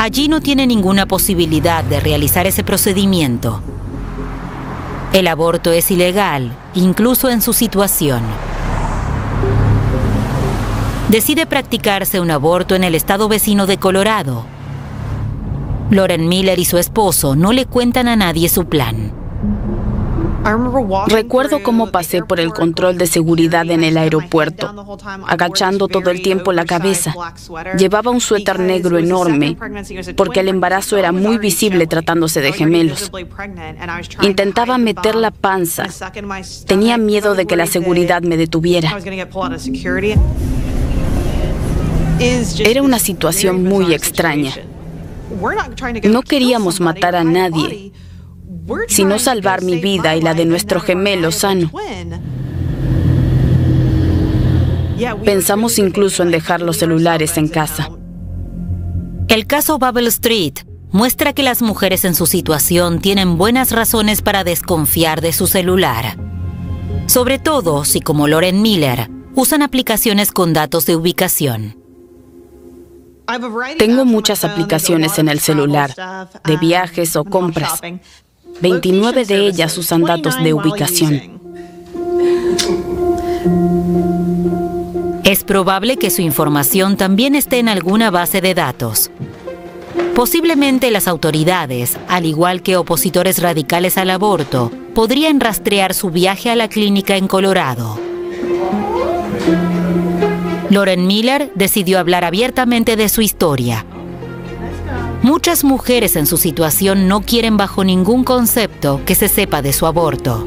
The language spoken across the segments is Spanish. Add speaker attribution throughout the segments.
Speaker 1: Allí no tiene ninguna posibilidad de realizar ese procedimiento. El aborto es ilegal, incluso en su situación. Decide practicarse un aborto en el estado vecino de Colorado. Lauren Miller y su esposo no le cuentan a nadie su plan.
Speaker 2: Recuerdo cómo pasé por el control de seguridad en el aeropuerto, agachando todo el tiempo la cabeza. Llevaba un suéter negro enorme, porque el embarazo era muy visible tratándose de gemelos. Intentaba meter la panza. Tenía miedo de que la seguridad me detuviera. Era una situación muy extraña. No queríamos matar a nadie, sino salvar mi vida y la de nuestro gemelo sano. Pensamos incluso en dejar los celulares en casa.
Speaker 1: El caso Bubble Street muestra que las mujeres en su situación tienen buenas razones para desconfiar de su celular. Sobre todo si, como Lauren Miller, usan aplicaciones con datos de ubicación.
Speaker 2: Tengo muchas aplicaciones en el celular, de viajes o compras. 29 de ellas usan datos de ubicación.
Speaker 1: Es probable que su información también esté en alguna base de datos. Posiblemente las autoridades, al igual que opositores radicales al aborto, podrían rastrear su viaje a la clínica en Colorado. Lauren Miller decidió hablar abiertamente de su historia. Muchas mujeres en su situación no quieren bajo ningún concepto que se sepa de su aborto.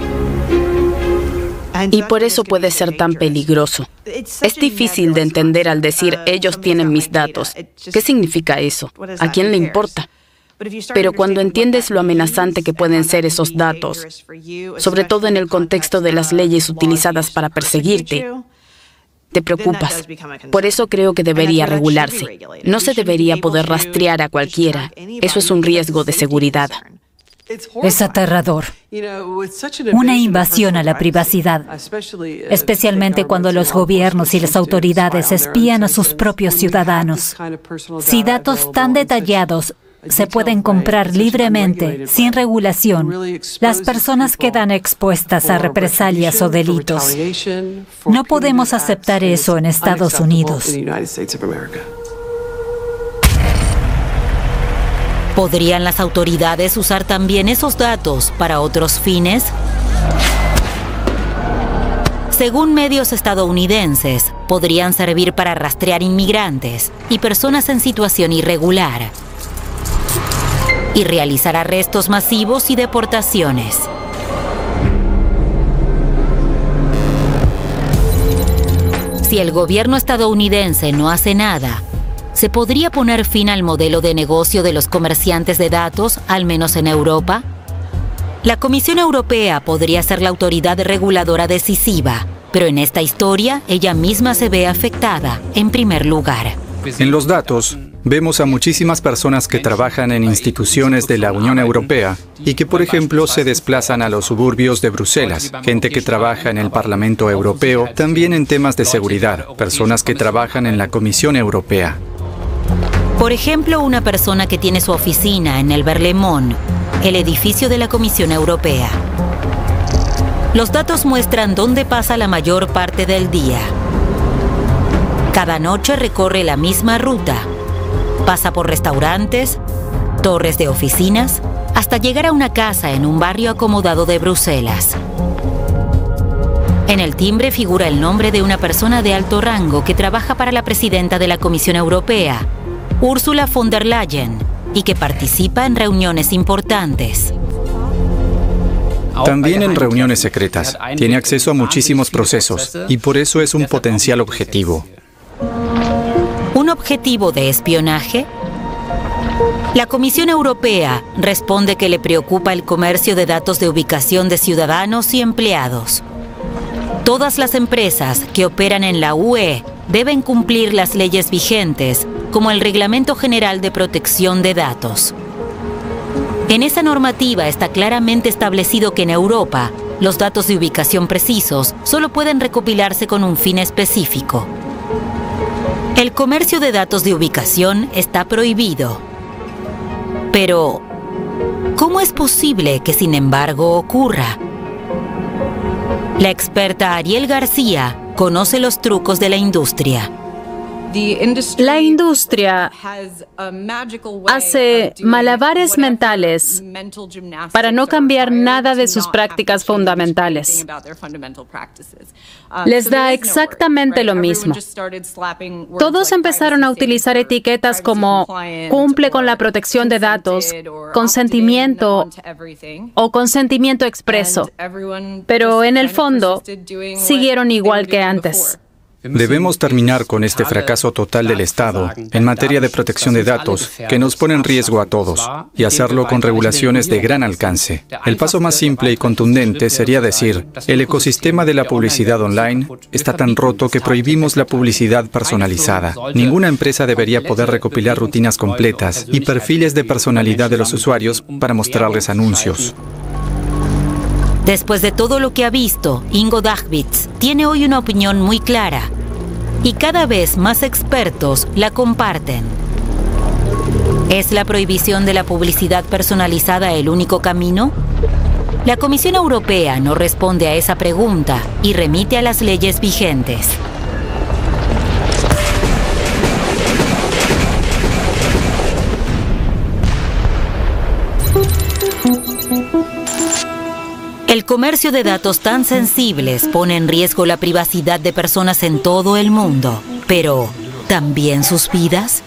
Speaker 2: Y por eso puede ser tan peligroso. Es difícil de entender al decir, ellos tienen mis datos. ¿Qué significa eso? ¿A quién le importa? Pero cuando entiendes lo amenazante que pueden ser esos datos, sobre todo en el contexto de las leyes utilizadas para perseguirte, te preocupas. Por eso creo que debería regularse. No se debería poder rastrear a cualquiera. Eso es un riesgo de seguridad.
Speaker 3: Es aterrador. Una invasión a la privacidad, especialmente cuando los gobiernos y las autoridades espían a sus propios ciudadanos. Si datos tan detallados se pueden comprar libremente, sin regulación, las personas quedan expuestas a represalias o delitos. No podemos aceptar eso en Estados Unidos.
Speaker 1: ¿Podrían las autoridades usar también esos datos para otros fines? Según medios estadounidenses, podrían servir para rastrear inmigrantes y personas en situación irregular y realizar arrestos masivos y deportaciones. Si el gobierno estadounidense no hace nada, ¿se podría poner fin al modelo de negocio de los comerciantes de datos, al menos en Europa? La Comisión Europea podría ser la autoridad reguladora decisiva, pero en esta historia ella misma se ve afectada, en primer lugar.
Speaker 4: En los datos, vemos a muchísimas personas que trabajan en instituciones de la Unión Europea y que, por ejemplo, se desplazan a los suburbios de Bruselas, gente que trabaja en el Parlamento Europeo, también en temas de seguridad, personas que trabajan en la Comisión Europea.
Speaker 1: Por ejemplo, una persona que tiene su oficina en el Berlaymont, el edificio de la Comisión Europea. Los datos muestran dónde pasa la mayor parte del día. Cada noche recorre la misma ruta. Pasa por restaurantes, torres de oficinas, hasta llegar a una casa en un barrio acomodado de Bruselas. En el timbre figura el nombre de una persona de alto rango que trabaja para la presidenta de la Comisión Europea, Ursula von der Leyen, y que participa en reuniones importantes.
Speaker 4: También en reuniones secretas. Tiene acceso a muchísimos procesos y por eso es un potencial objetivo.
Speaker 1: ¿Un objetivo de espionaje? La Comisión Europea responde que le preocupa el comercio de datos de ubicación de ciudadanos y empleados. Todas las empresas que operan en la UE deben cumplir las leyes vigentes, como el Reglamento General de Protección de Datos. En esa normativa está claramente establecido que en Europa, los datos de ubicación precisos solo pueden recopilarse con un fin específico. El comercio de datos de ubicación está prohibido. Pero, ¿cómo es posible que sin embargo ocurra? La experta Ariel García conoce los trucos de la industria.
Speaker 5: La industria hace malabares mentales para no cambiar nada de sus prácticas fundamentales. Les da exactamente lo mismo. Todos empezaron a utilizar etiquetas como cumple con la protección de datos, consentimiento o consentimiento expreso, pero en el fondo siguieron igual que antes.
Speaker 4: Debemos terminar con este fracaso total del Estado en materia de protección de datos que nos pone en riesgo a todos y hacerlo con regulaciones de gran alcance. El paso más simple y contundente sería decir, el ecosistema de la publicidad online está tan roto que prohibimos la publicidad personalizada. Ninguna empresa debería poder recopilar rutinas completas y perfiles de personalidad de los usuarios para mostrarles anuncios.
Speaker 1: Después de todo lo que ha visto, Ingo Dachwitz tiene hoy una opinión muy clara y cada vez más expertos la comparten. ¿Es la prohibición de la publicidad personalizada el único camino? La Comisión Europea no responde a esa pregunta y remite a las leyes vigentes. El comercio de datos tan sensibles pone en riesgo la privacidad de personas en todo el mundo, pero ¿también sus vidas?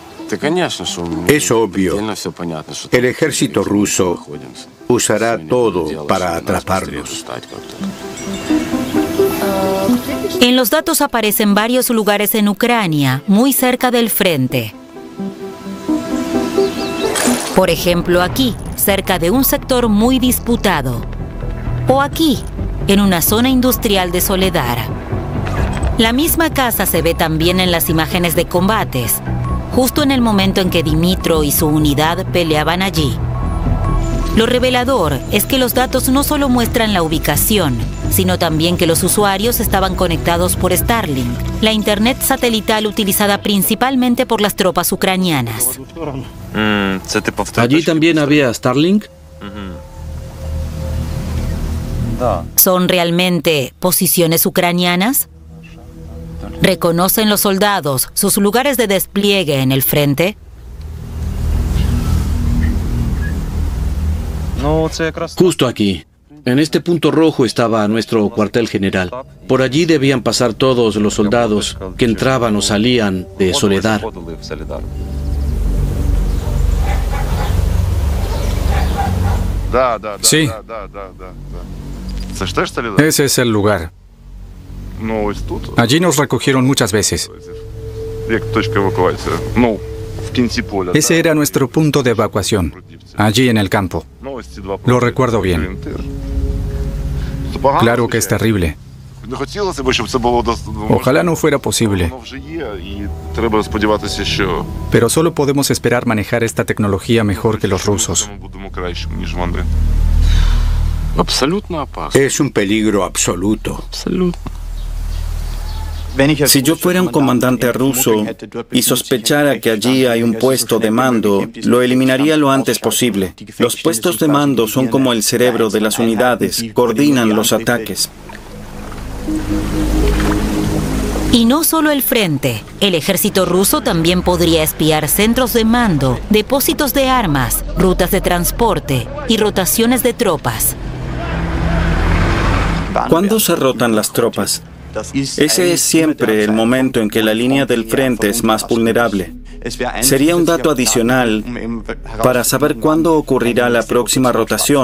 Speaker 6: Es obvio. El ejército ruso usará todo para atraparnos.
Speaker 1: En los datos aparecen varios lugares en Ucrania, muy cerca del frente. Por ejemplo, aquí, cerca de un sector muy disputado. O aquí, en una zona industrial de Soledar. La misma casa se ve también en las imágenes de combates, justo en el momento en que Dimitro y su unidad peleaban allí. Lo revelador es que los datos no solo muestran la ubicación, sino también que los usuarios estaban conectados por Starlink, la internet satelital utilizada principalmente por las tropas ucranianas.
Speaker 7: ¿Allí también había Starlink?
Speaker 1: ¿Son realmente posiciones ucranianas? ¿Reconocen los soldados sus lugares de despliegue en el frente?
Speaker 7: Justo aquí. En este punto rojo estaba nuestro cuartel general. Por allí debían pasar todos los soldados que entraban o salían de Soledar.
Speaker 4: Sí. Ese es el lugar. Allí nos recogieron muchas veces. Ese era nuestro punto de evacuación, allí en el campo. Lo recuerdo bien. Claro que es terrible. Ojalá no fuera posible. Pero solo podemos esperar manejar esta tecnología mejor que los rusos.
Speaker 6: Es un peligro absoluto.
Speaker 8: Si yo fuera un comandante ruso y sospechara que allí hay un puesto de mando, lo eliminaría lo antes posible. Los puestos de mando son como el cerebro de las unidades, coordinan los ataques.
Speaker 1: Y no solo el frente, el ejército ruso también podría espiar centros de mando, depósitos de armas, rutas de transporte y rotaciones de tropas.
Speaker 8: ¿Cuándo se rotan las tropas? Ese es siempre el momento en que la línea del frente es más vulnerable. Sería un dato adicional para saber cuándo ocurrirá la próxima rotación.